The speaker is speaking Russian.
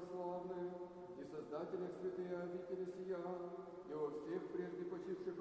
православных, и создателях святые обители сия, и во всех прежде почивших